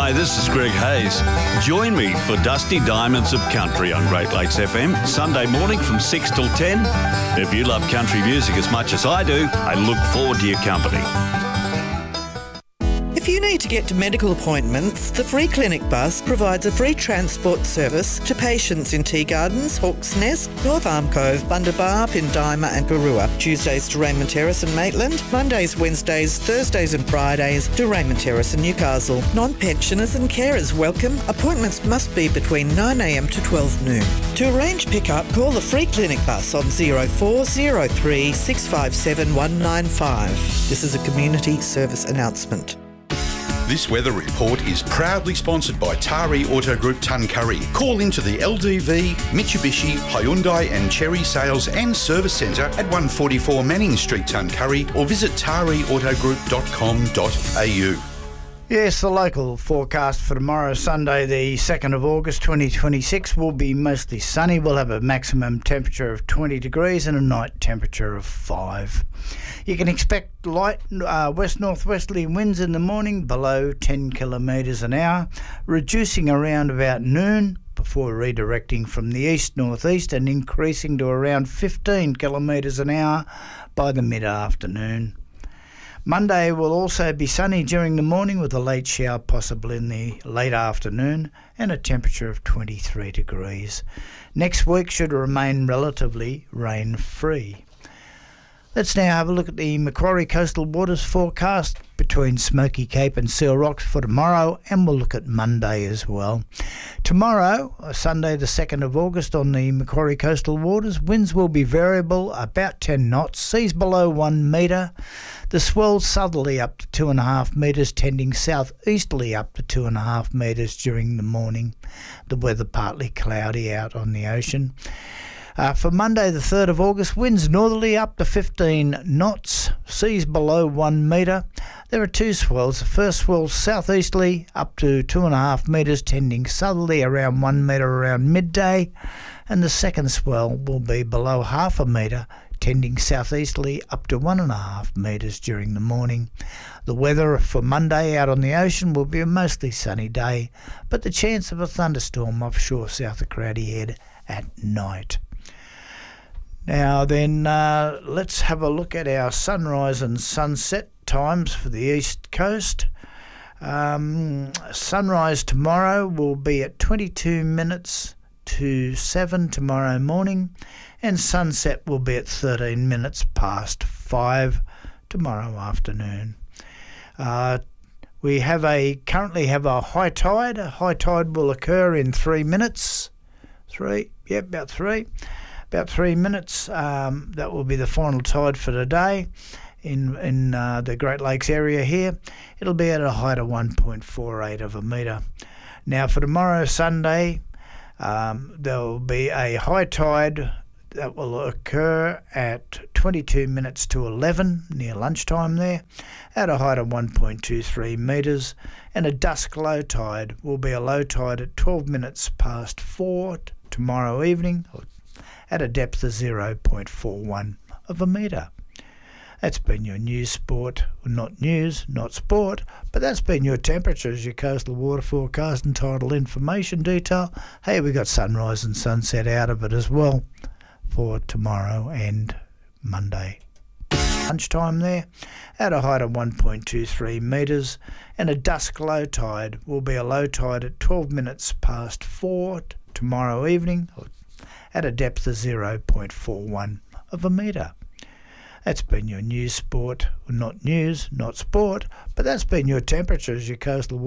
Hi, this is Greg Hayes. Join me for Dusty Diamonds of Country on Great Lakes FM, Sunday morning from 6 till 10. If you love country music as much as I do, I look forward to your company. If you need to get to medical appointments, the Free Clinic bus provides a free transport service to patients in Tea Gardens, Hawk's Nest, North Arm Cove, Bundabar, Pindima and Garua. Tuesdays to Raymond Terrace and Maitland, Mondays, Wednesdays, Thursdays and Fridays to Raymond Terrace and Newcastle. Non-pensioners and carers welcome. Appointments must be between 9am to 12 noon. To arrange pick-up, call the Free Clinic bus on 0403 657 195. This is a community service announcement. This weather report is proudly sponsored by Tari Auto Group Tuncurry. Call into the LDV, Mitsubishi, Hyundai and Chery Sales and Service Centre at 144 Manning Street, Tuncurry, or visit tariautogroup.com.au. Yes, the local forecast for tomorrow, Sunday the 2nd of August 2026, will be mostly sunny. We'll have a maximum temperature of 20 degrees and a night temperature of 5. You can expect light west-northwesterly winds in the morning below 10 kilometres an hour, reducing around about noon before redirecting from the east-northeast and increasing to around 15 kilometres an hour by the mid-afternoon. Monday will also be sunny during the morning with a late shower possible in the late afternoon and a temperature of 23 degrees. Next week should remain relatively rain-free. Let's now have a look at the Macquarie Coastal Waters forecast between Smoky Cape and Seal Rocks for tomorrow, and we'll look at Monday as well. Tomorrow, Sunday the 2nd of August, on the Macquarie Coastal Waters, winds will be variable, about 10 knots, seas below 1 metre. The swell southerly up to 2.5 metres, tending southeasterly up to 2.5 metres during the morning. The weather partly cloudy out on the ocean. For Monday the 3rd of August, winds northerly up to 15 knots, seas below 1 metre. There are two swells. The first swell southeasterly up to 2.5 metres, tending southerly around 1 metre around midday, and the second swell will be below 0.5 metre, tending southeasterly up to 1.5 metres during the morning. The weather for Monday out on the ocean will be a mostly sunny day, but the chance of a thunderstorm offshore south of Crowdy Head at night. Now then, let's have a look at our sunrise and sunset times for the East Coast. Sunrise tomorrow will be at 22 minutes to 7 tomorrow morning, and sunset will be at 13 minutes past 5 tomorrow afternoon. We currently have a high tide. A high tide will occur in 3 minutes. About 3 minutes. That will be the final tide for today in the Great Lakes area here. It'll be at a height of 1.48 of a metre. Now for tomorrow, Sunday, there will be a high tide that will occur at 22 minutes to 11, near lunchtime there, at a height of 1.23 metres, and a dusk low tide will be a low tide at 12 minutes past 4 tomorrow evening, at a depth of 0.41 of a metre. That's been your news, sport, not news, not sport, but that's been your temperatures, your coastal water forecast and tidal information detail. Hey, we got sunrise and sunset out of it as well for tomorrow and Monday. Lunchtime there, at a height of 1.23 metres, and a dusk low tide will be a low tide at 12 minutes past 4 tomorrow evening, at a depth of 0.41 of a metre. That's been your news, sport, not news, not sport, but that's been your temperatures, your coastal